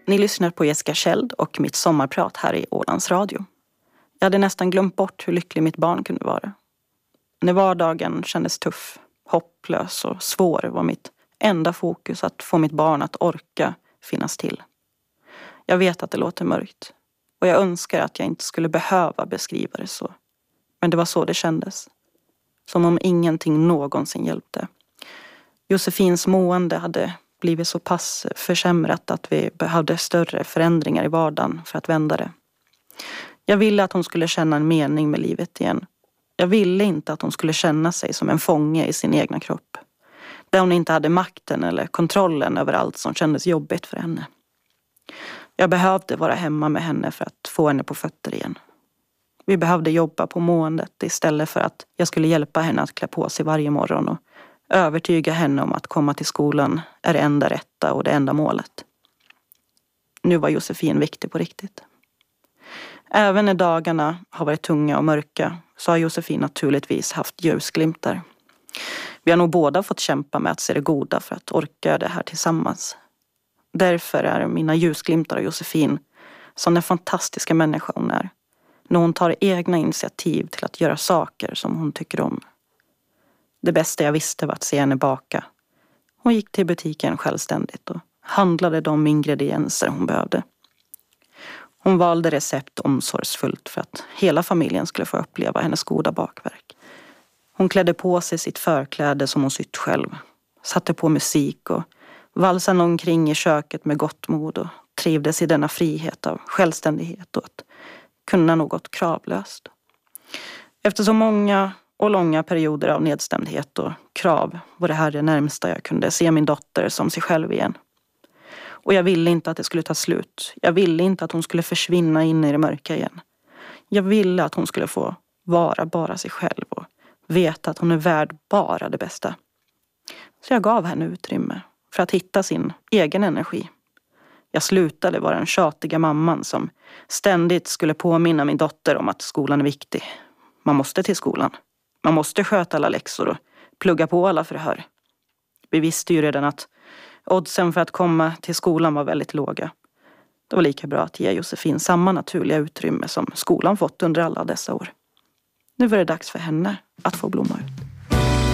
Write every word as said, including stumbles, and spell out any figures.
Ni lyssnar på Jessica Kjeld och mitt sommarprat här i Ålands Radio. Jag hade nästan glömt bort hur lycklig mitt barn kunde vara. När vardagen kändes tuff, hopplös och svår var mitt enda fokus att få mitt barn att orka finnas till. Jag vet att det låter mörkt och jag önskar att jag inte skulle behöva beskriva det så. Men det var så det kändes. Som om ingenting någonsin hjälpte. Josefins mående hade blivit så pass försämrat att vi behövde större förändringar i vardagen för att vända det. Jag ville att hon skulle känna en mening med livet igen. Jag ville inte att hon skulle känna sig som en fånge i sin egna kropp. Där hon inte hade makten eller kontrollen över allt som kändes jobbigt för henne. Jag behövde vara hemma med henne för att få henne på fötter igen. Vi behövde jobba på måendet istället för att jag skulle hjälpa henne att klä på sig varje morgon och övertyga henne om att komma till skolan är det enda rätta och det enda målet. Nu var Josefin viktig på riktigt. Även när dagarna har varit tunga och mörka så har Josefin naturligtvis haft ljusglimtar. Vi har nog båda fått kämpa med att se det goda för att orka det här tillsammans. Därför är mina ljusglimtar av Josefin som den fantastiska människa hon är. När hon tar egna initiativ till att göra saker som hon tycker om. Det bästa jag visste var att se henne baka. Hon gick till butiken självständigt och handlade de ingredienser hon behövde. Hon valde recept omsorgsfullt för att hela familjen skulle få uppleva hennes goda bakverk. Hon klädde på sig sitt förkläde som hon sytt själv. Satte på musik och valsade omkring i köket med gott mod och trivdes i denna frihet av självständighet och att kunna något kravlöst. Efter så många och långa perioder av nedstämdhet och krav var det här det närmsta jag kunde se min dotter som sig själv igen. Och jag ville inte att det skulle ta slut. Jag ville inte att hon skulle försvinna in i det mörka igen. Jag ville att hon skulle få vara bara sig själv och veta att hon är värd bara det bästa. Så jag gav henne utrymme för att hitta sin egen energi. Jag slutade vara den tjatiga mamman som ständigt skulle påminna min dotter om att skolan är viktig. Man måste till skolan. Man måste sköta alla läxor och plugga på alla förhör. Vi visste ju redan att oddsen för att komma till skolan var väldigt låga. Det var lika bra att ge Josefin samma naturliga utrymme som skolan fått under alla dessa år. Nu var det dags för henne att få blomma ut.